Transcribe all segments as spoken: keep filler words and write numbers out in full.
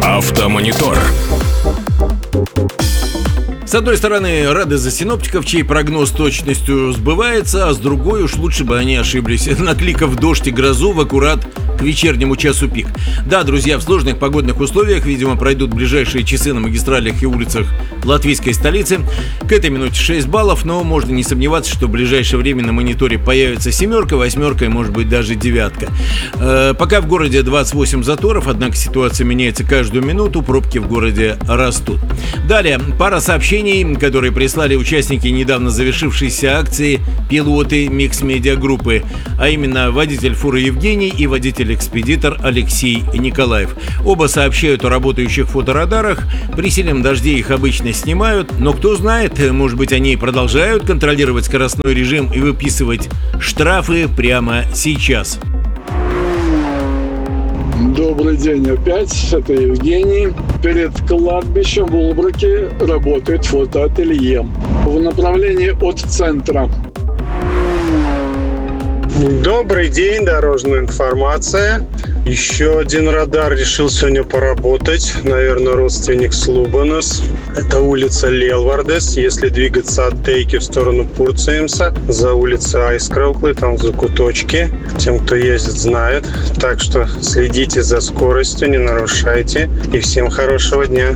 Автомонитор. С одной стороны, рады за синоптиков, чей прогноз точностью сбывается, а с другой уж лучше бы они ошиблись, накликав дождь и грозу в аккурат к вечернему часу пик. Да, друзья, в сложных погодных условиях, видимо, пройдут ближайшие часы на магистралях и улицах латвийской столицы. К этой минуте шесть баллов, но можно не сомневаться, что в ближайшее время на мониторе появится семерка, восьмерка и, может быть, даже девятка. Э, пока в городе двадцать восемь заторов, однако ситуация меняется каждую минуту, пробки в городе растут. Далее, пара сообщений, которые прислали участники недавно завершившейся акции пилоты микс-медиа-группы, а именно водитель фуры Евгений и водитель-экспедитор Алексей Николаев. Оба сообщают о работающих фоторадарах, при сильном дожде их обычно снимают, но кто знает, может быть, они продолжают контролировать скоростной режим и выписывать штрафы прямо сейчас. Добрый день опять, это Евгений. Перед кладбищем в Улбраке работает фотоателье в направлении от центра. Добрый день, дорожная информация. Еще один радар решил сегодня поработать. Наверное, родственник Слубанас. Это улица Лелвардес. Если двигаться от Тейки в сторону Пурцеймса, за улицей Айскрауклы, там в закуточке. Тем, кто ездит, знает. Так что следите за скоростью, не нарушайте. И всем хорошего дня.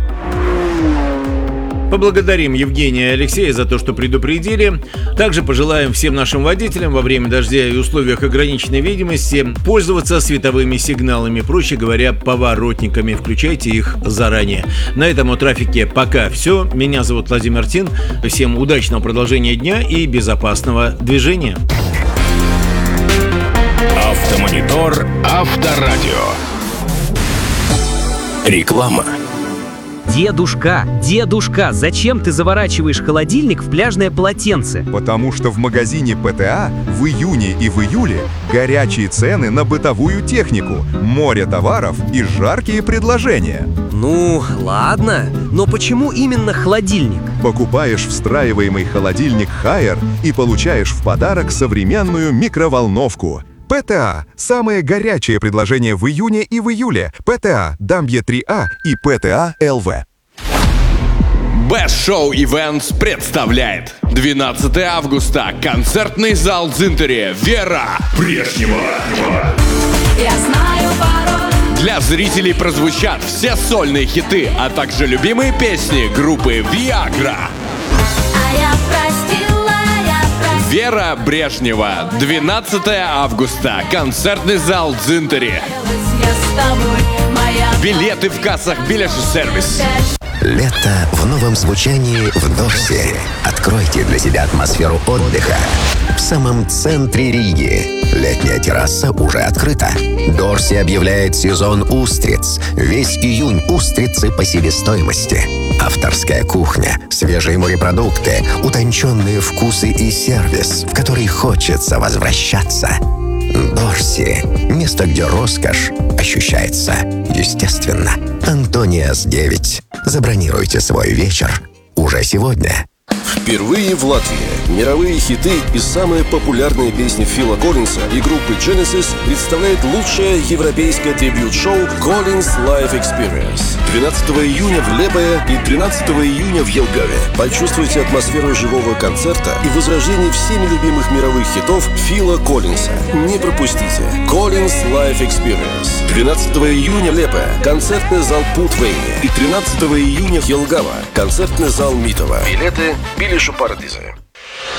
Поблагодарим Евгения и Алексея за то, что предупредили. Также пожелаем всем нашим водителям во время дождя и условиях ограниченной видимости пользоваться световыми сигналами, проще говоря, поворотниками. Включайте их заранее. На этом о трафике пока все. Меня зовут Владимир Тин. Всем удачного продолжения дня и безопасного движения. Автомонитор Авторадио. Реклама. Дедушка, дедушка, зачем ты заворачиваешь холодильник в пляжное полотенце? Потому что в магазине ПТА в июне и в июле горячие цены на бытовую технику, море товаров и жаркие предложения. Ну, ладно, но почему именно холодильник? Покупаешь встраиваемый холодильник Haier и получаешь в подарок современную микроволновку. ПТА – самое горячее предложение в июне и в июле. ПТА, Дамбье три А и ПТА ЛВ. Best Show Events представляет двенадцатого августа. Концертный зал Дзинтери. Вера Брежнева. Я знаю пароль. Для зрителей прозвучат все сольные хиты, а также любимые песни группы Viagra. А я простила, я простила. Вера Брежнева. двенадцатого августа. Концертный зал Дзинтери. Я с тобой, моя... Билеты в кассах Билет-сервис. Лето в новом звучании в Дорсе. Откройте для себя атмосферу отдыха в самом центре Риги. Летняя терраса уже открыта. Дорси объявляет сезон устриц. Весь июнь устрицы по себестоимости. Авторская кухня, свежие морепродукты, утонченные вкусы и сервис, в который хочется возвращаться. Дорси. Место, где роскошь ощущается естественно. Антониас девять. Забронируйте свой вечер уже сегодня. Впервые в Латвии мировые хиты и самые популярные песни Фила Коллинса и группы Genesis представляет лучшее европейское трибьют-шоу Collins Live Experience. двенадцатого июня в Лепое и тринадцатого июня в Елгаве. Почувствуйте атмосферу живого концерта и возрождение всеми любимых мировых хитов Фила Коллинса. Не пропустите. Collins Live Experience. двенадцатого июня Лепое. Концертный зал Путвейни. И тринадцатого июня Елгава. Концертный зал Митова. Билеты Билишу Парадиза.